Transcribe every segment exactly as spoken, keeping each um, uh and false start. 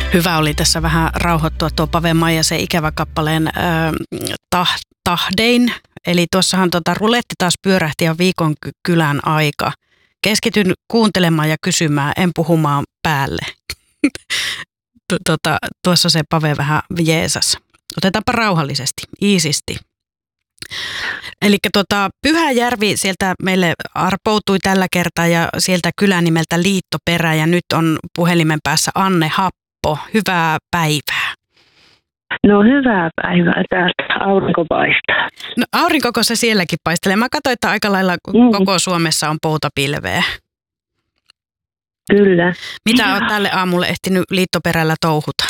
Hyvä oli tässä vähän rauhoittua tuo Pave Maijasen ikävä kappaleen äh, tah, tahdein. Eli tuossahan tota, ruletti taas pyörähti ja viikon kylän aika. Keskityn kuuntelemaan ja kysymään, en puhumaan päälle. tota, tuossa se Pave vähän jeesas. Otetaanpa rauhallisesti, iisisti. Eli tota, Pyhäjärvi sieltä meille arpoutui tällä kertaa ja sieltä kylän nimeltä Liittoperä ja nyt on puhelimen päässä Anne Happo. Hyvää päivää. No hyvää päivää, täältä aurinko paistaa. No aurinkoko se sielläkin paistelee. Mä katsoin, että aika lailla mm. koko Suomessa on poutapilveä. Kyllä. Mitä olet tälle aamulle ehtinyt Liittoperällä touhuta?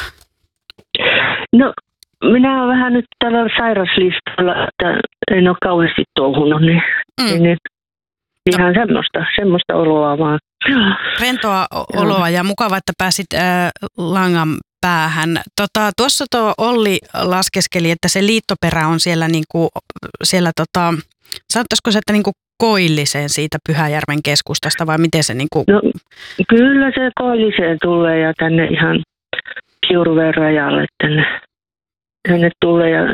No minä olen vähän nyt tällä sairaslistalla, että en ole kauheasti touhunut, niin, mm. niin nyt ihan no. semmoista, semmoista oloa vaan. Rentoa oloa ja mukava, että pääsit äh, langan päähän. Tota, tuossa tuo Olli laskeskeli, että se Liittoperä on siellä, niinku, siellä tota, sanottaisiko se, että niinku koilliseen siitä Pyhäjärven keskustasta vai miten se niinku? No kyllä se koilliseen tulee ja tänne ihan Kiuruveen rajalle tänne, tänne tulee ja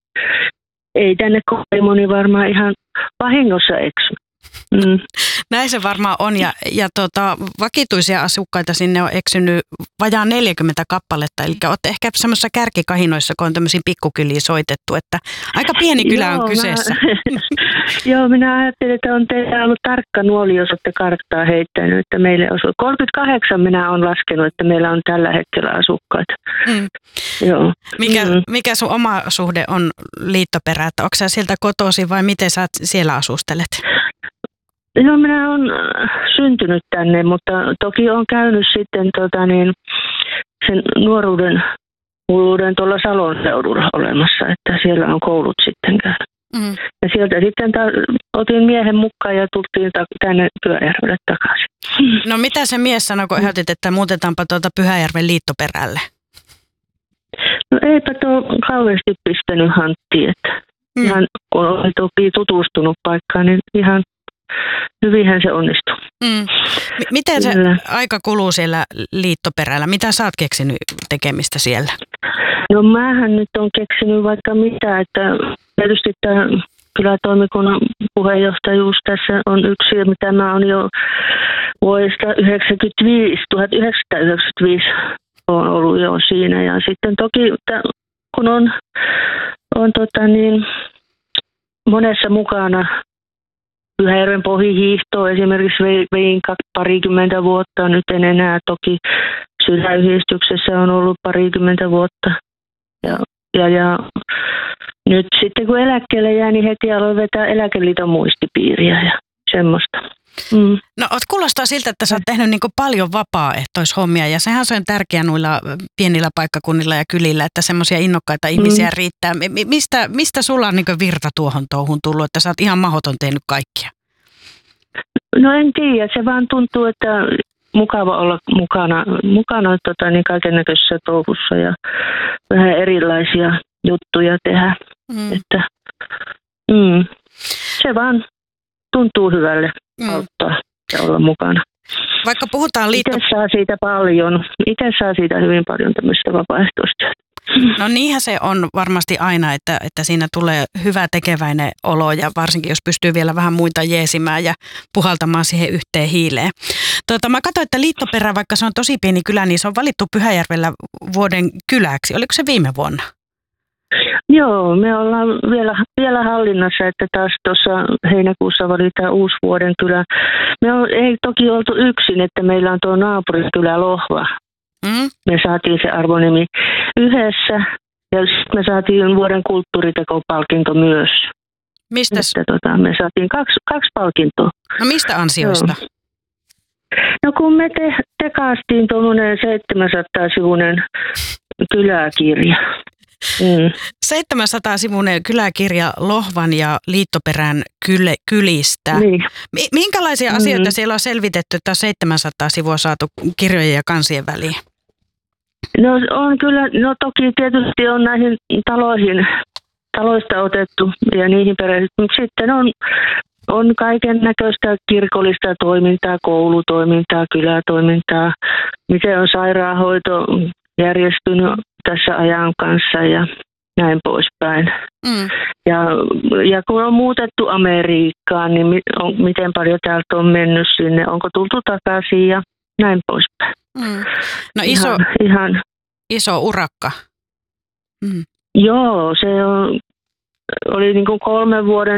ei tänne kovin moni varmaan ihan vahingossa eksy. Mm. Näin se varmaan on ja, ja tota, vakituisia asukkaita sinne on eksynyt vajaan neljäkymmentä kappaletta, eli olette ehkä semmoisessa kärkikahinoissa, kun on tämmöisiin pikkukyliin soitettu, että aika pieni kylä on Joo, kyseessä. Mä, joo, minä ajattelin, että on teillä ollut tarkka nuoli, jos olette karttaa heittänyt, että meille osuu. kolmekymmentäkahdeksan minä olen laskenut, että meillä on tällä hetkellä asukkaita. Mm. Joo. Mikä, mm. mikä sun oma suhde on Liittoperä, että onko sä sieltä kotoisin vai miten sä siellä asustelet? No minä olen syntynyt tänne, mutta toki olen käynyt sitten tota niin, sen nuoruuden hulluuden tuolla Salon seudulla olemassa, että siellä on koulut sitten käynyt. Mm. Ja sieltä sitten ta- otin miehen mukaan ja tultiin ta- tänne Pyhäjärvelle takaisin. No mitä se mies sanoi, kun ehdotit, että muutetaanpa tuolta Pyhäjärven Liittoperälle? No eipä tuo kauheasti pistänyt hanttiin, että mm. ihan kun oli toki tutustunut paikkaan, niin ihan hyvinhän se onnistuu. Mm. M- miten se Kyllä. aika kuluu siellä Liittoperällä? Mitä sä oot keksinyt tekemistä siellä? No mähän nyt on keksinyt vaikka mitä, että tietysti tämä kylätoimikunnan puheenjohtajuus tässä on yksi, mitä mä oon jo vuodesta yhdeksänkymmentäviisi, tuhatyhdeksänsataayhdeksänkymmentäviisi on ollut jo siinä. Ja sitten toki kun on, on tota niin, monessa mukana, Pyhäjärven pohjihiihtoa esimerkiksi vein parikymmentä vuotta, nyt en enää toki sydänyhdistyksessä on ollut parikymmentä vuotta. Ja, ja, ja nyt sitten kun eläkkeelle jää, niin heti aloin vetää Eläkeliiton muistipiiriä ja semmoista. Mm. No kuulostaa siltä, että sä oot tehnyt niin kuin paljon vapaaehtoishommia ja sehän on tärkeää noilla pienillä paikkakunnilla ja kylillä, että semmoisia innokkaita ihmisiä mm. riittää. Mistä, mistä sulla on niin kuin virta tuohon touhun tullut, että sä oot ihan mahdoton tehnyt kaikkia? No en tiedä, se vaan tuntuu, että mukava olla mukana, mukana tota, niin kaiken näköisessä touhussa ja vähän erilaisia juttuja tehdä. Mm. Että, mm, se vaan tuntuu hyvälle mm. auttaa ja olla mukana. Vaikka puhutaan liitto... Itse saa siitä paljon. Itse saa siitä hyvin paljon tämmöistä vapaaehtoista. No niinhän se on varmasti aina, että, että siinä tulee hyvä tekeväinen olo ja varsinkin jos pystyy vielä vähän muita jeesimään ja puhaltamaan siihen yhteen hiileen. Tuota, mä katsoin, että Liittoperä, vaikka se on tosi pieni kylä, niin se on valittu Pyhäjärvellä vuoden kyläksi. Oliko se viime vuonna? Joo, me ollaan vielä, vielä hallinnassa, että taas tuossa heinäkuussa valitaan uusi vuoden kylä. Me on, ei toki oltu yksin, että meillä on tuo naapurikylä Lohva. Mm. Me saatiin se arvonimi yhdessä ja me saatiin vuoden kulttuuritekopalkinto myös. Mistä? Että, tota, me saatiin kaksi, kaksi palkintoa. No mistä ansioista? Joo. No kun me te, tekaastiin tuommoinen seitsemänsataa-sivuinen kyläkirja. Mm. seitsemänsataa-sivuinen kyläkirja Lohvan ja Liittoperän kyl- kylistä. Niin. Minkälaisia mm. asioita siellä on selvitetty, että seitsemänsataa sivua saatu kirjojen ja kansien väliin? No on kyllä, no toki tietysti on näihin taloihin, taloista otettu ja niihin perehdytty, mutta sitten on, on kaiken näköistä kirkollista toimintaa, koulutoimintaa, kylätoimintaa, miten on sairaanhoito, järjestynyt tässä ajan kanssa ja näin poispäin. Mm. Ja, ja kun on muutettu Amerikkaan, niin mi, on, miten paljon täältä on mennyt sinne, onko tultu takaisin ja näin poispäin. Mm. No iso, ihan, ihan, iso urakka. Mm. Joo, se on, oli niin kuin kolmen vuoden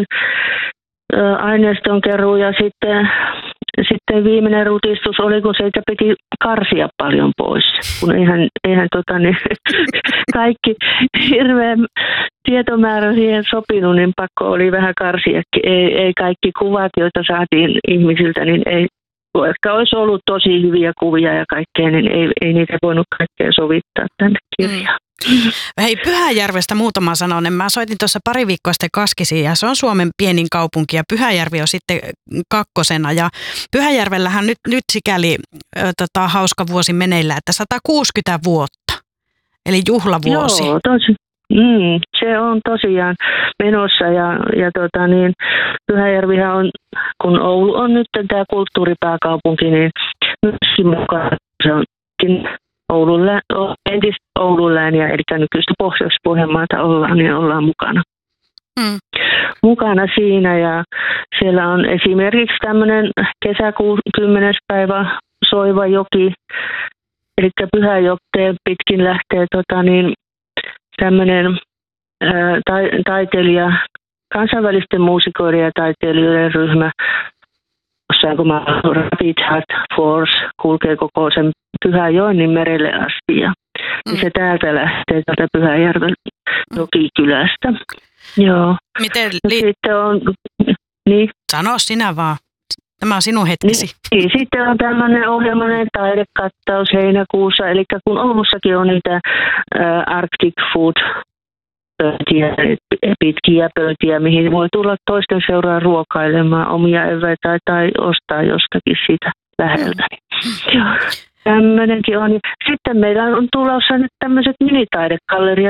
ä, aineiston keruu ja sitten, sitten viimeinen rutistus oli, kun siitä piti karsia paljon pois. Kun eihän, eihän tota, niin, kaikki hirveän tietomäärä siihen sopinut, niin pakko oli vähän karsiakin. Ei, ei kaikki kuvat, joita saatiin ihmisiltä, niin ei, vaikka olisi ollut tosi hyviä kuvia ja kaikkea, niin ei, ei niitä voinut kaikkea sovittaa tänne kirjaan. Mm. Hei, Pyhäjärvestä muutama sanonen. Mä soitin tuossa pari viikkoa sitten Kaskisiin ja se on Suomen pienin kaupunki ja Pyhäjärvi on sitten kakkosena. Ja Pyhäjärvellähän nyt, nyt sikäli ö, tota, hauska vuosi meneillään, että sata kuusikymmentä vuotta, eli juhlavuosi. Joo, tosi. Mm, se on tosiaan menossa ja, ja tota niin, Pyhäjärvihän on, kun Oulu on nyt tämä kulttuuripääkaupunki, niin myöskin mukaan se onkin Oulun, entistä Oulun lääniä, eli nykyistä Pohjois-Pohjanmaata ollaan, niin ollaan mukana. Mm. Mukana siinä ja siellä on esimerkiksi tämmöinen kesäkuun kymmenes päivä Soiva joki, eli Pyhäjokteen pitkin lähtee tota niin, tämmöinen ää, ta- taiteilija, kansainvälisten muusikoiden ja taiteilijoiden ryhmä, jossain kun mä Rapid Heart Force kulkee koko sen Pyhäjoennin merelle asti ja mm. se täältä lähtee täältä Pyhäjärven jokikylästä. Joo. Miten li- sitten on, niin. Sano sinä vaan. Tämä on sinun hetkisi. Niin, sitten on tämmöinen ohjelmainen taidekattaus heinäkuussa, eli kun Oulussakin on niitä ä, Arctic Food pöytiä, pitkiä pöytiä, mihin voi tulla toisten seuraan ruokailemaan omia eväitä tai ostaa jostakin siitä läheltä. Mm. Joo. Tämmöinenkin on. Sitten meillä on tulossa nyt tämmöiset minitaidegalleriat